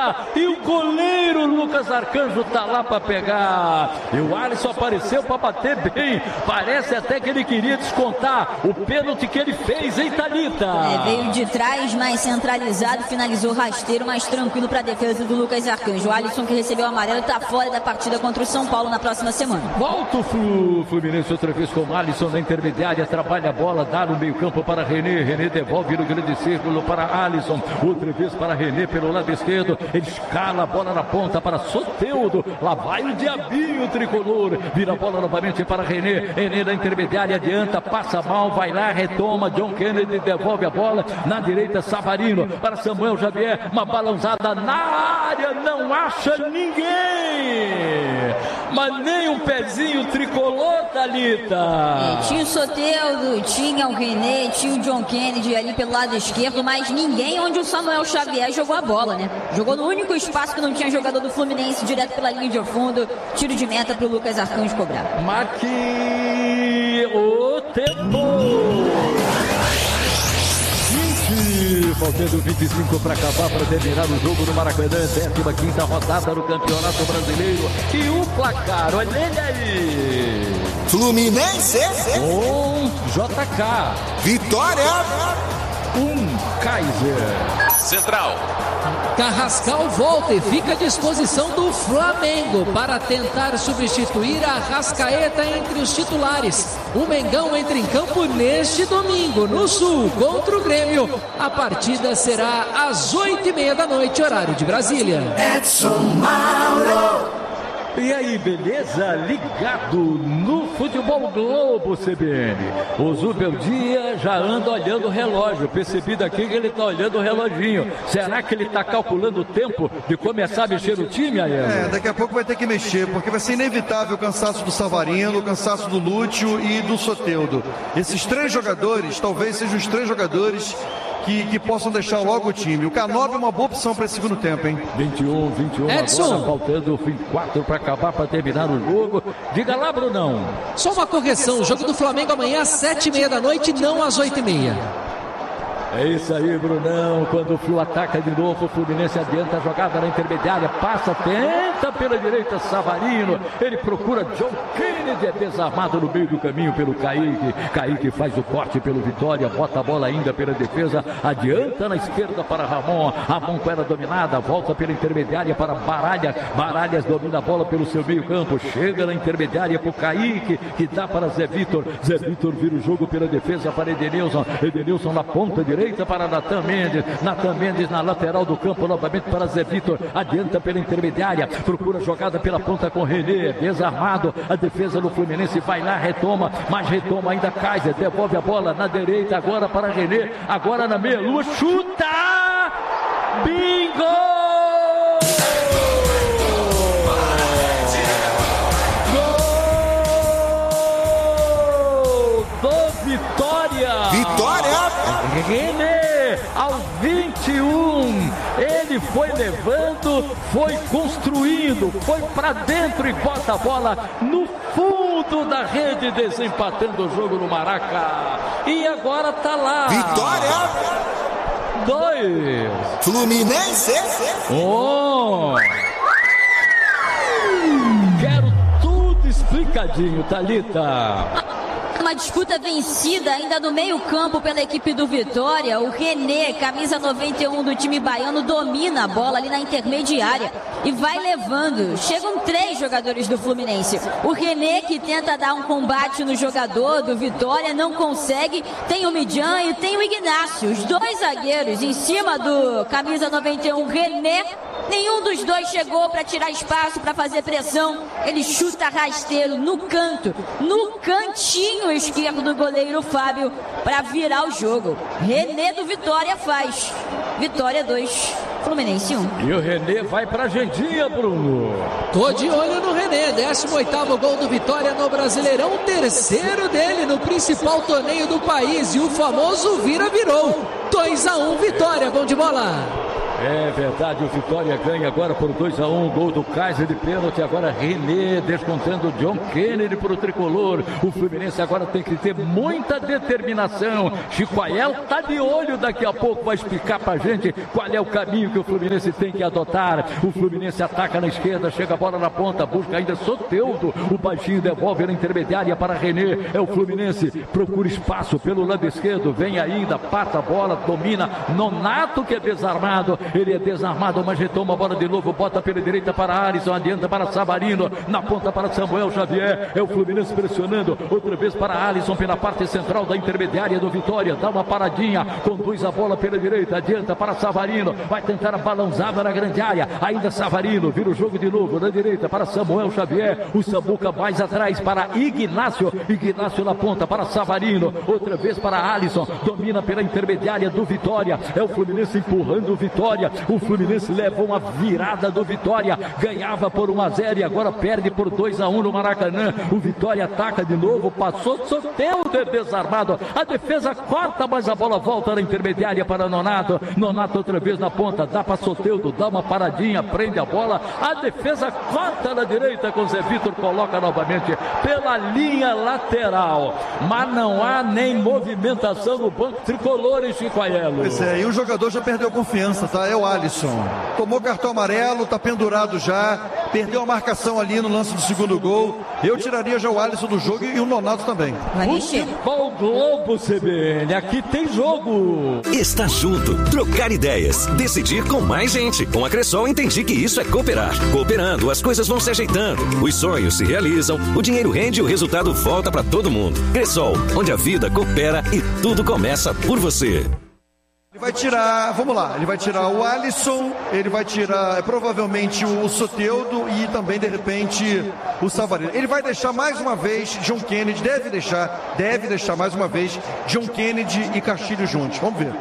Thalita, e o goleiro Lucas Arcanjo tá lá para pegar. E o Alisson apareceu para bater bem. Parece até que ele queria descontar o pênalti que ele fez, hein, Thalita? Veio de trás, mais centralizado, finalizou rasteiro, mais tranquilo para a defesa do Lucas Arcanjo. O Alisson, que recebeu o amarelo, está fora da partida contra o São Paulo na próxima semana. Volta o Fluminense outra vez com o Alisson na intermediária, trabalha a bola, dá no meio campo para René. René devolve no grande círculo para Alisson, outra vez para René pelo lado esquerdo. Ele escala a bola na ponta para Soteldo. Lá vai o diabinho tricolor. Vira a bola novamente para René. René na intermediária, adianta, passa mal, vai lá, retoma. John Kennedy devolve a bola na direita. Savarino para Samuel Xavier. Uma balançada na área, não acha ninguém. Mas nem um pezinho tricolor, Thalita. Tinha o Soteldo, tinha o René, tinha o John Kennedy ali pelo lado esquerdo, mas ninguém onde o Samuel Xavier jogou a bola, né? Jogou no único espaço que não tinha jogador do Fluminense, direto pela linha de fundo. Tiro de meta para o Lucas Arcanjo cobrar. Marque o tempo. Faltando 25 para acabar, para terminar o jogo no Maracanã, 15ª rodada do Campeonato Brasileiro. E o placar, olha ele aí. Fluminense 1, JK. Vitória 1, Kaiser. Central. Carrascal volta e fica à disposição do Flamengo para tentar substituir a Arrascaeta entre os titulares. O Mengão entra em campo neste domingo, no Sul, contra o Grêmio. A partida será às 8h30 da noite, horário de Brasília. Edson Mauro. E aí, beleza? Ligado no Futebol Globo, CBN. O Zubeldia já anda olhando o relógio. Percebi daqui que ele está olhando o reloginho. Será que ele está calculando o tempo de começar a mexer o time, Aiello? Daqui a pouco vai ter que mexer, porque vai ser inevitável o cansaço do Savarino, o cansaço do Lúcio e do Soteldo. Esses 3 jogadores, talvez sejam os 3 jogadores que possam deixar logo o time. O Canóbio é uma boa opção para esse segundo tempo, hein? 21 Edson. Agora, faltando 4 para acabar, para terminar o jogo. Diga lá, Brunão. Só uma correção, o jogo do Flamengo amanhã às 7h30 da noite, não às 8h30. É isso aí, Brunão. Quando o Flu ataca de novo, o Fluminense adianta a jogada na intermediária, passa, tenta pela direita, Savarino. Ele procura John Kennedy, é desarmado no meio do caminho pelo Kaique. Kaique faz o corte pelo Vitória, bota a bola ainda pela defesa, adianta na esquerda para Ramon. Ramon com ela dominada, volta pela intermediária para Baralhas. Baralhas domina a bola pelo seu meio campo, chega na intermediária para o Kaique, que dá para Zé Vitor. Zé Vitor vira o jogo pela defesa para Edenilson. Edenilson na ponta direita para Natan Mendes. Natan Mendes na lateral do campo, novamente para Zé Vitor. Adianta pela intermediária, procura jogada pela ponta com René, desarmado. A defesa do Fluminense vai lá, retoma, mas retoma ainda Kaiser, devolve a bola na direita agora para René, agora na meia-lua, chuta! Bingo! Vitória! René, aos 21, ele foi levando, foi construindo, foi pra dentro e bota a bola no fundo da rede, desempatando o jogo no Maraca. E agora tá lá. Vitória! 2. Fluminense 1. Quero tudo explicadinho, Thalita. Uma disputa vencida ainda no meio campo pela equipe do Vitória. O René, camisa 91 do time baiano, domina a bola ali na intermediária e vai levando. Chegam 3 jogadores do Fluminense. O René, que tenta dar um combate no jogador do Vitória, não consegue. Tem o Midian e tem o Ignacio. Os 2 zagueiros em cima do camisa 91 René. Nenhum dos 2 chegou para tirar espaço, para fazer pressão. Ele chuta rasteiro no canto, no cantinho esquerdo do goleiro Fábio, para virar o jogo. René do Vitória faz. Vitória 2, Fluminense 1. E o René vai pra agendinha, Bruno. Tô de olho no René, 18º gol do Vitória no Brasileirão, 3º dele no principal torneio do país, e o famoso virou. 2-1 Vitória, bom de bola. É verdade, o Vitória ganha agora por 2-1, gol do Kaiser de pênalti, agora René descontando John Kennedy para o tricolor. O Fluminense agora tem que ter muita determinação. Chicoael tá de olho, daqui a pouco vai explicar pra gente qual é o caminho que o Fluminense tem que adotar. O Fluminense ataca na esquerda, chega a bola na ponta, busca ainda Soteldo, o baixinho devolve na intermediária para René. É o Fluminense, procura espaço pelo lado esquerdo, vem ainda, passa a bola, domina Nonato, que é desarmado. Ele é desarmado, mas retoma a bola de novo, bota pela direita para Alisson, adianta para Savarino, na ponta para Samuel Xavier. É o Fluminense pressionando, outra vez para Alisson pela parte central da intermediária do Vitória, dá uma paradinha, conduz a bola pela direita, adianta para Savarino, vai tentar a balançada na grande área, ainda Savarino, vira o jogo de novo, na direita para Samuel Xavier, o Samuca mais atrás para Ignácio na ponta para Savarino, outra vez para Alisson, domina pela intermediária do Vitória. É o Fluminense empurrando o Vitória. O Fluminense leva uma virada do Vitória, ganhava por 1-0 e agora perde por 2-1 no Maracanã. O Vitória ataca de novo, passou Soteldo, é desarmado, a defesa corta, mas a bola volta na intermediária para Nonato outra vez na ponta, dá para Soteldo, dá uma paradinha, prende a bola, a defesa corta na direita com Zé Vitor, coloca novamente pela linha lateral, mas não há nem movimentação no banco tricolor em Chicoael. Pois é, e o jogador já perdeu confiança, tá? É o Alisson. Tomou cartão amarelo, tá pendurado já, perdeu a marcação ali no lance do segundo gol. Eu tiraria já o Alisson do jogo e o Nonato também. Futebol Globo CBN, aqui tem jogo. Estar junto, trocar ideias, decidir com mais gente. Com a Cressol entendi que isso é cooperar. Cooperando, as coisas vão se ajeitando, os sonhos se realizam, o dinheiro rende e o resultado volta para todo mundo. Cressol, onde a vida coopera e tudo começa por você. Ele vai tirar, vamos lá, ele vai tirar o Alisson, ele vai tirar provavelmente o Soteldo e também de repente o Savarino. Ele vai deixar mais uma vez John Kennedy, deve deixar mais uma vez John Kennedy e Castilho juntos.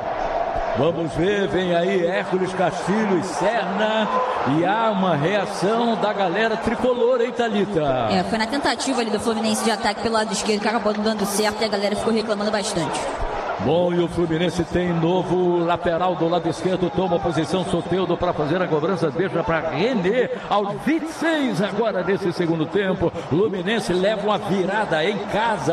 Vamos ver, vem aí Hércules, Castilho e Serna, e há uma reação da galera tricolor, hein, Thalita? Foi na tentativa ali do Fluminense de ataque pelo lado esquerdo, que acabou não dando certo e a galera ficou reclamando bastante. Bom, e o Fluminense tem novo lateral do lado esquerdo, toma a posição Soteldo para fazer a cobrança, deixa para René aos 26 agora nesse segundo tempo. Fluminense leva uma virada em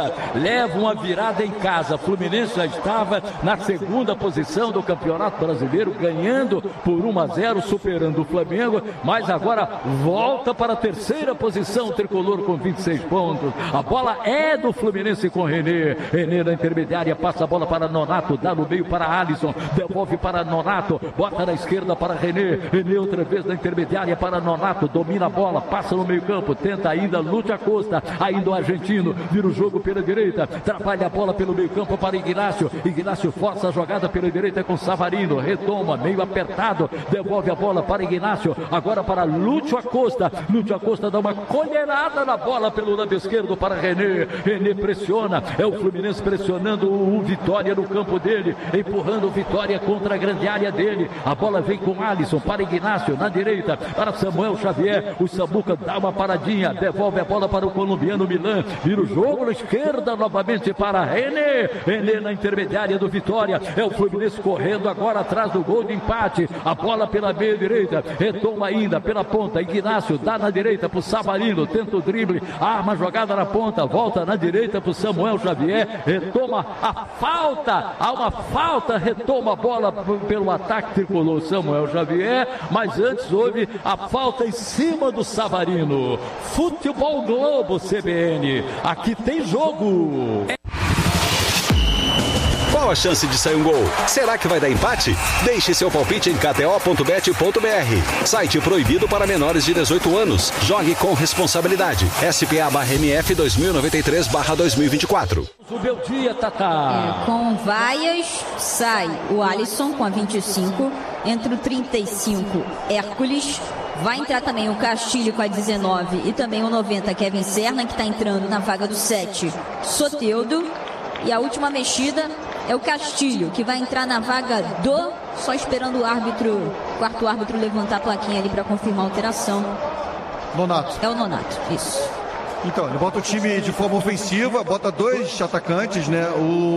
casa, Fluminense já estava na segunda posição do Campeonato Brasileiro, ganhando por 1-0, superando o Flamengo, mas agora volta para a terceira posição, tricolor com 26 pontos. A bola é do Fluminense com René na intermediária, passa a bola para Nonato, dá no meio para Alisson, devolve para Nonato, bota na esquerda para René outra vez na intermediária para Nonato, domina a bola, passa no meio campo, tenta ainda Lúcio Acosta, ainda o argentino, vira o jogo pela direita, trabalha a bola pelo meio campo para Ignácio força a jogada pela direita com Savarino, retoma, meio apertado, devolve a bola para Ignácio, agora para Lúcio Acosta dá uma colherada na bola pelo lado esquerdo para René pressiona, é o Fluminense pressionando o Vitória no campo dele, empurrando o Vitória contra a grande área dele, a bola vem com Alisson para Ignácio, na direita para Samuel Xavier, o Samuca dá uma paradinha, devolve a bola para o colombiano Milan, vira o jogo na esquerda novamente para René na intermediária do Vitória, é o Fluminense correndo agora atrás do gol de empate, a bola pela meia direita, retoma ainda pela ponta, Ignácio dá na direita para o Savarino, tenta o drible, arma a jogada na ponta, volta na direita para o Samuel Xavier, retoma há uma falta, retoma a bola pelo ataque tricolor Samuel Xavier, mas antes houve a falta em cima do Savarino. Futebol Globo CBN, aqui tem jogo. Qual a chance de sair um gol? Será que vai dar empate? Deixe seu palpite em kto.bet.br. Site proibido para menores de 18 anos. Jogue com responsabilidade. SPA/MF 2093/2024. O meu dia, Tatá. Com vaias, sai o Alisson com a 25. Entre o 35, Hércules. Vai entrar também o Castilho com a 19 e também o 90, Kevin Serna, que está entrando na vaga do 7, Soteldo. E a última mexida é o Castilho, que vai entrar na vaga do... Só esperando o quarto árbitro levantar a plaquinha ali para confirmar a alteração. Nonato. É o Nonato, isso. Então, ele bota o time de forma ofensiva, bota 2 atacantes, né?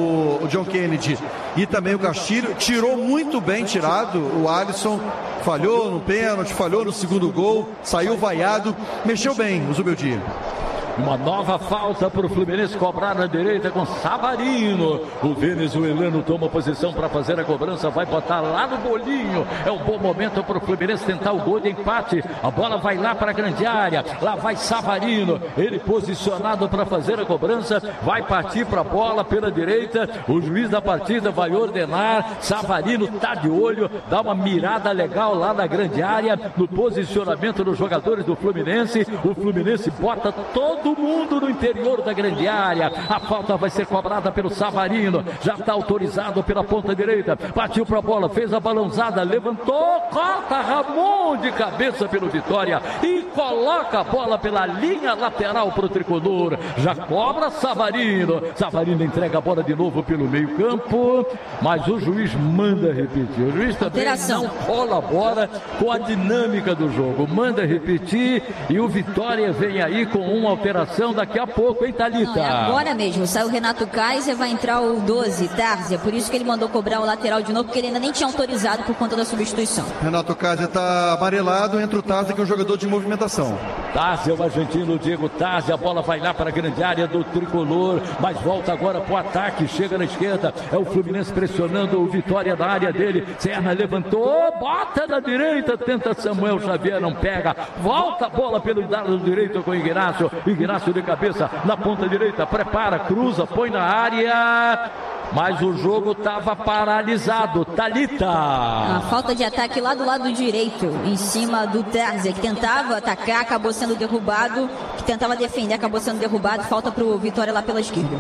O John Kennedy e também o Castilho. Tirou muito bem tirado. O Alisson falhou no pênalti, falhou no segundo gol, saiu vaiado, mexeu bem o Zubeldia. Uma nova falta para o Fluminense cobrar na direita com Savarino. O venezuelano toma posição para fazer a cobrança. Vai botar lá no bolinho. É um bom momento para o Fluminense tentar o gol de empate. A bola vai lá para a grande área. Lá vai Savarino. Ele posicionado para fazer a cobrança. Vai partir para a bola pela direita. O juiz da partida vai ordenar. Savarino está de olho. Dá uma mirada legal lá na grande área. No posicionamento dos jogadores do Fluminense. O Fluminense bota todo mundo no interior da grande área. A falta vai ser cobrada pelo Savarino. Já está autorizado pela ponta direita. Partiu para a bola, fez a balãozada, levantou, corta Ramon de cabeça pelo Vitória e coloca a bola pela linha lateral para o tricolor. Já cobra Savarino. Savarino entrega a bola de novo pelo meio campo, mas o juiz manda repetir. O juiz também não colabora com a dinâmica do jogo. Manda repetir e o Vitória vem aí com uma alteração daqui a pouco, hein, Thalita? Não, é agora mesmo. Sai o Renato Kaiser, vai entrar o 12, Tárzia. Por isso que ele mandou cobrar o lateral de novo, porque ele ainda nem tinha autorizado por conta da substituição. Renato Kaiser está amarelado, entra o Tárzia, que é um jogador de movimentação. Tárzia, o argentino Diego Tárzia. A bola vai lá para a grande área do tricolor, mas volta agora para o ataque. Chega na esquerda. É o Fluminense pressionando o Vitória na área dele. Serna levantou, bota na direita. Tenta Samuel Xavier, não pega. Volta a bola pelo lado direito com o Ignacio. Ignacio de cabeça na ponta direita, prepara, cruza, põe na área, mas o jogo estava paralisado. Thalita. A falta de ataque lá do lado direito, em cima do Tárzia, que tentava atacar, acabou sendo derrubado, que tentava defender, acabou sendo derrubado. Falta pro Vitória lá pela esquerda.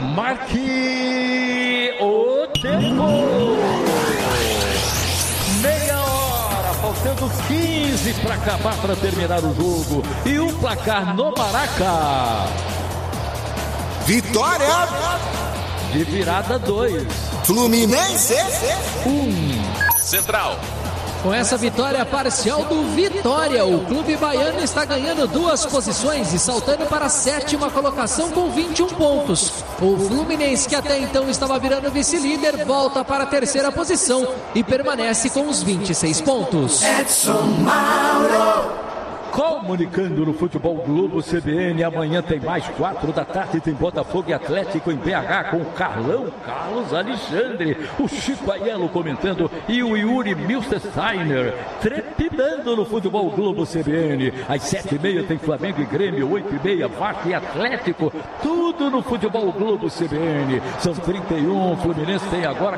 Marque o tempo. Meia hora, faltando 15 para acabar, para terminar o jogo. E o placar no Maraca. Vitória. De virada 2. Fluminense 1. Central. Com essa vitória parcial do Vitória, o clube baiano está ganhando 2 posições e saltando para a 7ª colocação com 21 pontos. O Fluminense, que até então estava virando vice-líder, volta para a 3ª posição e permanece com os 26 pontos. Edson Mauro. Comunicando no Futebol Globo CBN, amanhã tem mais 4 da tarde, tem Botafogo e Atlético em BH com o Carlos Alexandre, o Chico Aiello comentando e o Yuri Milsteiner trepidando no Futebol Globo CBN. Às 7h30 tem Flamengo e Grêmio, 8h30 Vasco e Atlético, tudo no Futebol Globo CBN. São 31, o Fluminense tem agora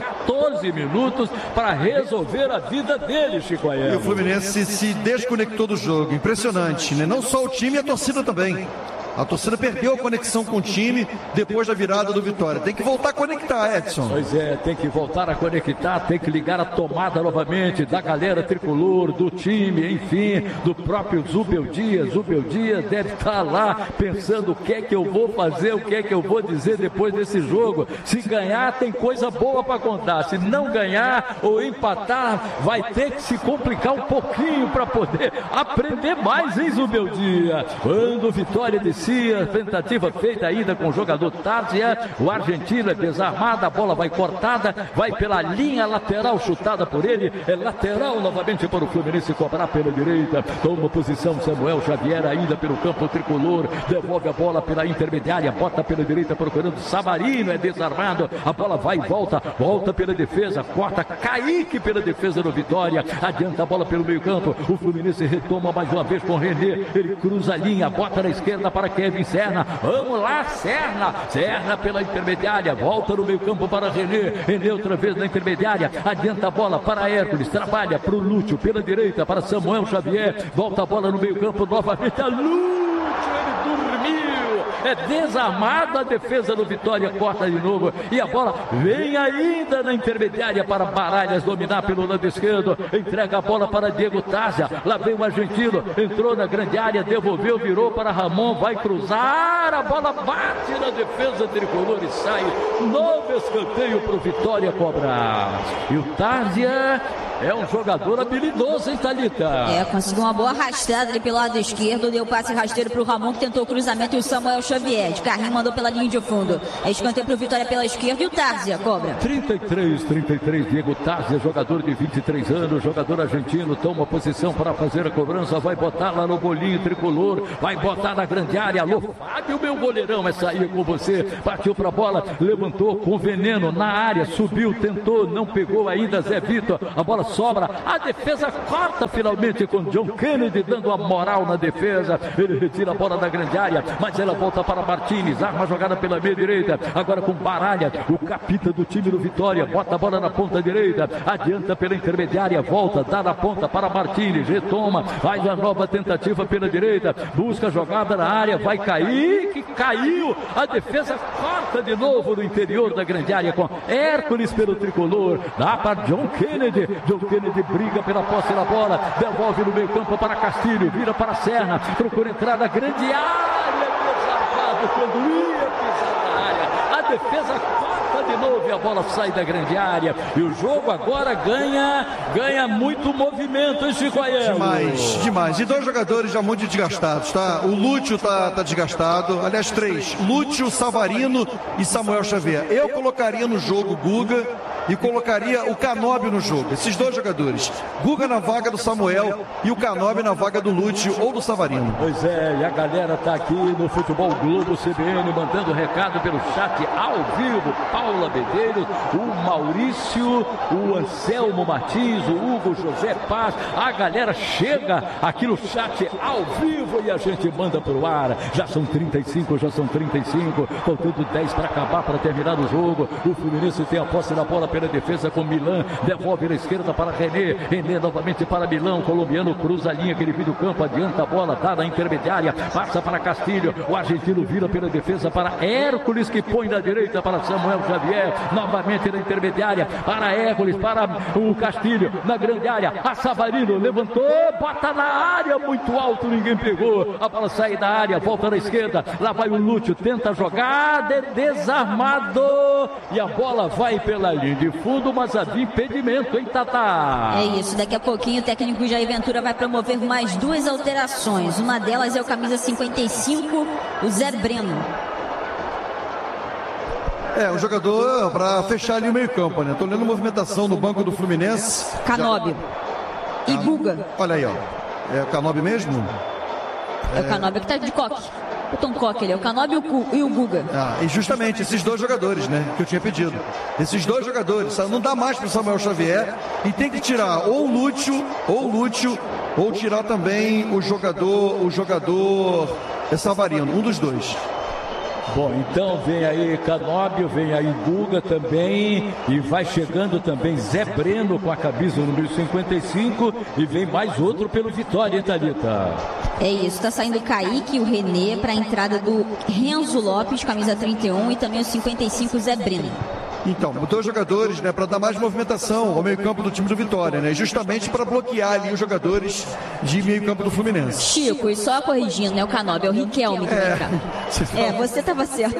14 minutos para resolver a vida dele, Chico Aiello. E o Fluminense se desconectou do jogo. Impressionante, né? Não só o time, e a torcida também. A torcida perdeu a conexão com o time depois da virada do Vitória. Tem que voltar a conectar, Edson. Pois é, tem que voltar a conectar, tem que ligar a tomada novamente da galera tricolor, do time, enfim, do próprio Zubeldia. Zubeldia deve estar lá pensando o que é que eu vou fazer, o que é que eu vou dizer depois desse jogo. Se ganhar, tem coisa boa para contar. Se não ganhar ou empatar, vai ter que se complicar um pouquinho para poder aprender mais, hein, Zubeldia? Quando Vitória decide, a tentativa feita ainda com o jogador Tárzia, o argentino é desarmado, a bola vai cortada, vai pela linha lateral, chutada por ele, é lateral novamente para o Fluminense cobrar pela direita, toma posição Samuel Xavier ainda pelo campo tricolor, devolve a bola pela intermediária, bota pela direita procurando Savarino, é desarmado, a bola vai e volta pela defesa, corta Kaique pela defesa do Vitória, adianta a bola pelo meio campo, o Fluminense retoma mais uma vez com René, ele cruza a linha, bota na esquerda para Kevin Serna, vamos lá, Serna pela intermediária, volta no meio campo para René outra vez na intermediária, adianta a bola para Hércules, trabalha para o Lúcio, pela direita para Samuel Xavier, volta a bola no meio campo novamente, a Lúcio, ele dormiu, é desarmado, a defesa do Vitória corta de novo, e a bola vem ainda na intermediária para Baralhas dominar pelo lado esquerdo, entrega a bola para Diego Tárzia, lá vem o argentino, entrou na grande área, devolveu, virou para Ramon, vai cruzar, a bola bate na defesa tricolor e sai, novo escanteio para o Vitória cobrar, e o Tárzia É um jogador habilidoso, hein, Thalita? Conseguiu uma boa arrastada ali pelo lado esquerdo, deu passe rasteiro pro Ramon, que tentou o cruzamento, e o Samuel Xavier de carrinho mandou pela linha de fundo. Escanteio pro Vitória pela esquerda e o Tárzia cobra. 33, Diego Tárzia, jogador de 23 anos, jogador argentino, toma posição para fazer a cobrança, vai botar lá no bolinho tricolor, vai botar na grande área. Alô, Fábio, meu goleirão, essa aí com você. Partiu pra bola, levantou com veneno na área, subiu, tentou, não pegou ainda Zé Vitor. A bola sobra, a defesa corta finalmente com John Kennedy dando a moral na defesa. Ele retira a bola da grande área, mas ela volta para Martins, arma a jogada pela meia direita, agora com Baralha, o capita do time do Vitória, bota a bola na ponta direita, adianta pela intermediária, volta, dá na ponta para Martins, retoma, faz a nova tentativa pela direita, busca a jogada na área, vai cair, que caiu, a defesa corta de novo no interior da grande área com Hércules pelo tricolor, dá para John Kennedy briga pela posse da bola, devolve no meio campo para Castilho, vira para Serna, procura entrar na grande área, desarmado quando ia pisar na área, a defesa corta de novo e a bola sai da grande área, e o jogo agora ganha muito movimento, Chico Aiello. Demais, e dois jogadores já muito desgastados, tá? O Lúcio tá desgastado, aliás 3, Lúcio, Savarino e Samuel Xavier. Eu colocaria no jogo Guga e colocaria o Canóbio no jogo, esses dois jogadores, Guga na vaga do Samuel e o Canóbio na vaga do Lúcio ou do Savarino. Pois é, e a galera tá aqui no Futebol Globo CBN mandando recado pelo chat ao vivo, Paula Medeiros, o Maurício, o Anselmo Martins, o Hugo José Paz, a galera chega aqui no chat ao vivo e a gente manda pro ar. Já são 35, faltando 10 para acabar, para terminar o jogo. O Fluminense tem a posse da bola pela defesa com Milan, devolve na esquerda para René novamente para Milão, colombiano cruza a linha, aquele vídeo campo, adianta a bola, tá na intermediária, passa para Castilho, o argentino vira pela defesa para Hércules, que põe na direita para Samuel Xavier, novamente na intermediária, para Hércules, para o Castilho, na grande área, a Savarino levantou, bota na área, muito alto, ninguém pegou, a bola sai da área, volta na esquerda, lá vai o Lúcio, tenta jogar, desarmado, e a bola vai pela linha de fundo, mas havia impedimento, hein, Tatá? É isso, daqui a pouquinho o técnico Jair Ventura vai promover mais 2 alterações, uma delas é o camisa 55, o Zé Breno. Um jogador para fechar ali o meio campo, né? Tô lendo a movimentação no banco do Fluminense. Canóbio e Guga. Olha aí, ó. É o Canóbio mesmo? É o Canóbio que tá de coque. O Tom Coque, ele é o Canóbio e o Guga. E justamente esses dois jogadores, né, que eu tinha pedido. Esses dois jogadores, não dá mais pro Samuel Xavier e tem que tirar ou o Lúcio, ou tirar também o jogador Savarino, um dos dois. Bom, então vem aí Canóbio, vem aí Guga também, e vai chegando também Zé Breno com a camisa número 55, e vem mais outro pelo Vitória, hein, Thalita? É isso, tá saindo o Kaique e o René para a entrada do Renzo Lopes, camisa 31, e também o 55, Zé Breno. Então, dois jogadores, né, para dar mais movimentação ao meio-campo do time do Vitória, né, justamente para bloquear ali os jogadores de meio-campo do Fluminense. Chico, e só corrigindo, né, o Canóbio, é o Riquelme que vai entrar. Você estava certo.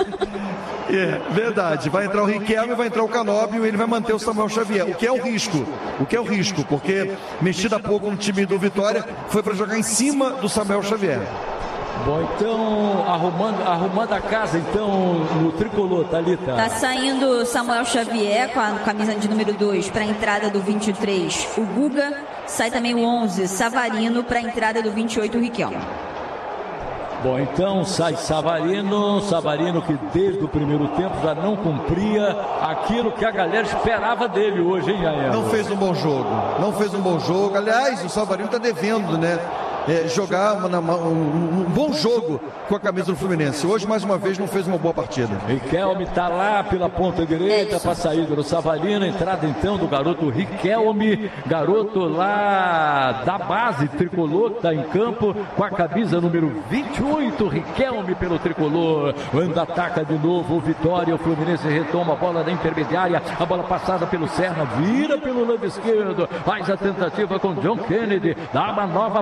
Verdade, vai entrar o Riquelme, vai entrar o Canóbio e ele vai manter o Samuel Xavier, o que é o risco, porque mexida pouco no time do Vitória foi para jogar em cima do Samuel Xavier. Bom, então, arrumando a casa, então, no tricolor, Thalita. Tá saindo Samuel Xavier com a camisa de número 2 para a entrada do 23, o Guga. Sai também o 11, Savarino, para a entrada do 28, o Riquelme. Bom, então sai Savarino que desde o primeiro tempo já não cumpria aquilo que a galera esperava dele hoje, hein, Aiello? Não fez um bom jogo. Aliás, o Savarino está devendo, né? Jogar um bom jogo com a camisa do Fluminense. Hoje, mais uma vez, não fez uma boa partida. Riquelme está lá pela ponta direita para a saída do Savarino. Entrada então do garoto Riquelme, garoto lá da base tricolor, está em campo com a camisa número 28. Riquelme pelo tricolor. Anda, ataca de novo o Vitória. O Fluminense retoma a bola da intermediária. A bola passada pelo Serna, vira pelo lado esquerdo. Faz a tentativa com John Kennedy. Dá uma nova paradinha.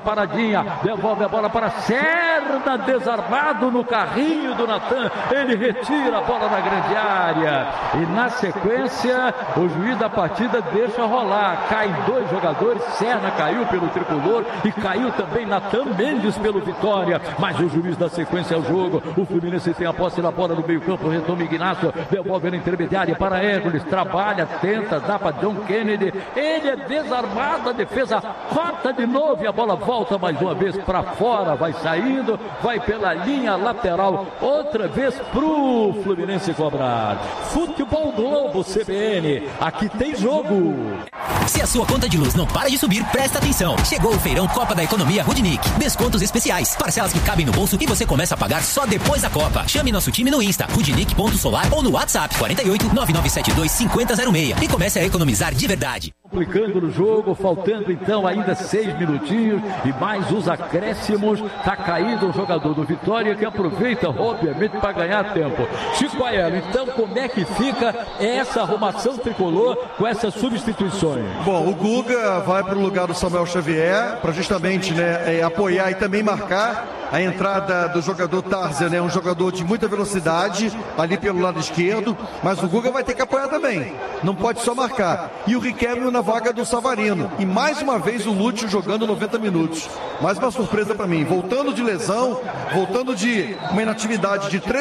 linha, devolve a bola para Serna, desarmado no carrinho do Natan, ele retira a bola na grande área, e na sequência o juiz da partida deixa rolar, caem 2 jogadores, Serna caiu pelo tricolor e caiu também Natan Mendes pelo Vitória, mas o juiz da sequência ao jogo. O Fluminense tem a posse da bola no meio campo, retoma Ignacio, devolve na intermediária para Hércules, trabalha, tenta, dá para John Kennedy, ele é desarmado, a defesa corta de novo e a bola volta mais uma vez para fora, vai saindo, vai pela linha lateral, outra vez pro Fluminense cobrar. Futebol Globo CBN, aqui tem jogo. Se a sua conta de luz não para de subir, presta atenção. Chegou o feirão Copa da Economia Rudnick. Descontos especiais, parcelas que cabem no bolso e você começa a pagar só depois da Copa. Chame nosso time no Insta, rudnick.solar ou no WhatsApp 48 9972 5006 e comece a economizar de verdade. Complicando no jogo, faltando então ainda 6 minutinhos e mais os acréscimos. Tá caído o jogador do Vitória que aproveita, obviamente, para ganhar tempo. Chico Aiello, então como é que fica essa arrumação tricolor com essas substituições? Bom, o Guga vai para o lugar do Samuel Xavier para justamente apoiar e também marcar a entrada do jogador Tarzan, né? Um jogador de muita velocidade ali pelo lado esquerdo, mas o Guga vai ter que apoiar também, não pode só marcar. E o Riquelme na vaga do Savarino, e mais uma vez o Lúcio jogando 90 minutos, mais uma surpresa para mim, voltando de lesão, voltando de uma inatividade de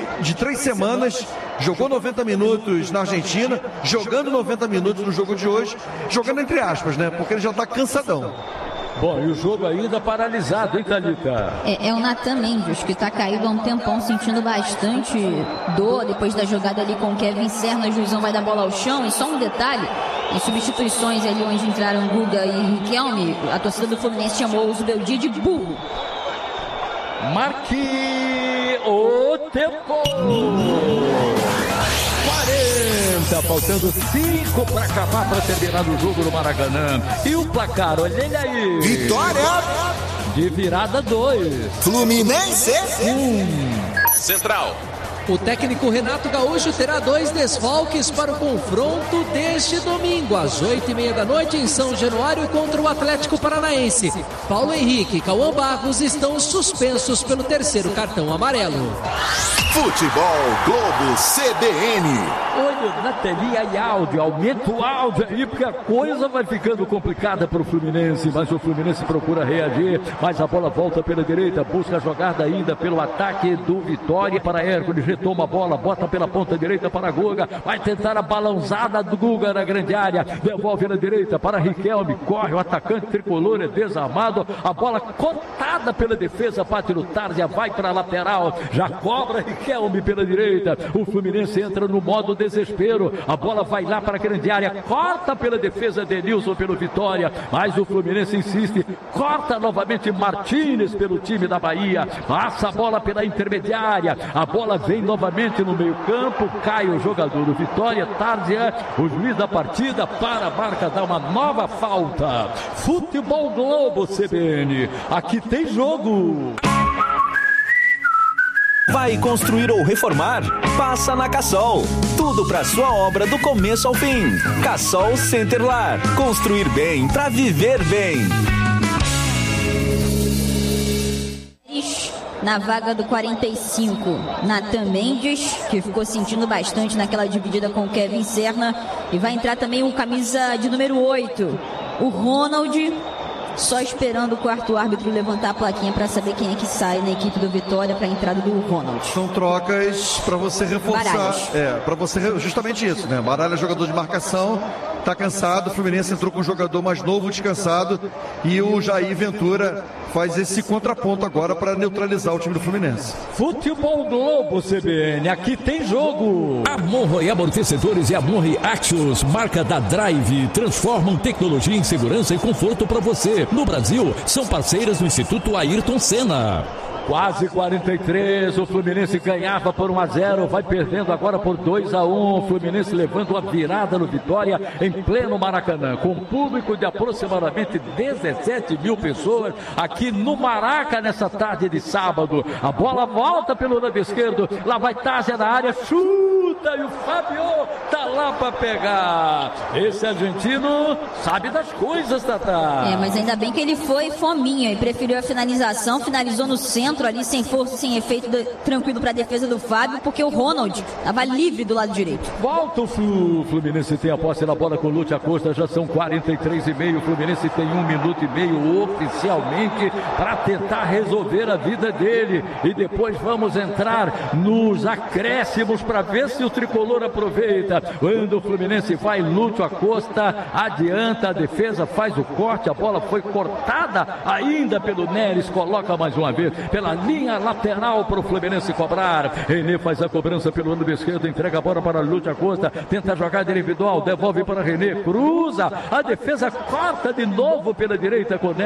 3 semanas, jogou 90 minutos na Argentina, jogando 90 minutos no jogo de hoje, jogando entre aspas, né? Porque ele já está cansadão. Bom, e o jogo ainda paralisado, hein, Thalita? É o Natan Mendes, que está caído há um tempão, sentindo bastante dor depois da jogada ali com o Kevin Serna. O juizão vai dar bola ao chão. E só um detalhe, em substituições ali onde entraram Guga e Riquelme, a torcida do Fluminense chamou o Zubeldia de burro. Marque o tempo! 40, faltando 5 para acabar, para terminar o jogo no Maracanã. E o placar, olha ele aí. Vitória! De virada 2. Fluminense 1. Central. O técnico Renato Gaúcho terá 2 desfalques para o confronto deste domingo, às 8h30 da noite, em São Januário, contra o Atlético Paranaense. Paulo Henrique e Cauã Barros estão suspensos pelo 3º cartão amarelo. Futebol Globo CBN. Olho na telinha e áudio, aumenta o áudio aí, porque a coisa vai ficando complicada para o Fluminense, mas o Fluminense procura reagir, mas a bola volta pela direita, busca a jogada ainda pelo ataque do Vitória para Hércules, retoma a bola, bota pela ponta direita para Guga, vai tentar a balãozada do Guga na grande área, devolve na direita para Riquelme, corre o atacante tricolor, é desarmado, a bola cortada pela defesa, bate no Tarzan, vai para a lateral, já cobra Riquelme pela direita, o Fluminense entra no modo desespero, a bola vai lá para a grande área, corta pela defesa de Nilson pelo Vitória, mas o Fluminense insiste, corta novamente Martínez pelo time da Bahia, passa a bola pela intermediária, a bola vem novamente no meio campo, cai o jogador do Vitória, Tarzan, o juiz da partida para a marca, dá uma nova falta. Futebol Globo CBN, aqui tem jogo. Vai construir ou reformar? Passa na Cassol. Tudo para sua obra do começo ao fim. Cassol Centerlar. Construir bem para viver bem. Na vaga do 45, Natan Mendes, que ficou sentindo bastante naquela dividida com o Kevin Serna. E vai entrar também o camisa de número 8, o Ronald. Só esperando o quarto árbitro levantar a plaquinha para saber quem é que sai na equipe do Vitória para a entrada do Ronald. São trocas para você reforçar. Para você, justamente isso, né? Baralha é jogador de marcação, tá cansado. O Fluminense entrou com um jogador mais novo, descansado. E o Jair Ventura faz esse contraponto agora para neutralizar o time do Fluminense. Futebol Globo CBN, aqui tem jogo. Amorri Amortecedores e Amorri Axios, marca da Drive, transformam tecnologia em segurança e conforto para você. No Brasil, são parceiras do Instituto Ayrton Senna. Quase 43, o Fluminense ganhava por 1-0, vai perdendo agora por 2-1, o Fluminense levando a virada no Vitória em pleno Maracanã, com um público de aproximadamente 17 mil pessoas aqui no Maraca nessa tarde de sábado. A bola volta pelo lado esquerdo, lá vai Tarzan na área, chuta e o Fábio tá lá para pegar. Esse argentino sabe das coisas, Tatá. Mas ainda bem que ele foi fominha e preferiu a finalização, finalizou no centro ali, sem força, sem efeito, tranquilo para a defesa do Fábio, porque o Ronald estava livre do lado direito. Volta o Fluminense, tem a posse na bola com o Lúcio Acosta, já são 43,5, o Fluminense tem 1 minuto e meio oficialmente para tentar resolver a vida dele, e depois vamos entrar nos acréscimos para ver se o tricolor aproveita. Quando o Fluminense vai, Lúcio Acosta adianta, a defesa faz o corte, a bola foi cortada ainda pelo Neres, coloca mais uma vez pela linha lateral para o Fluminense cobrar. René faz a cobrança pelo ângulo esquerdo, entrega a bola para Lúcio Acosta, tenta a jogada individual, devolve para René, cruza, a defesa corta de novo pela direita com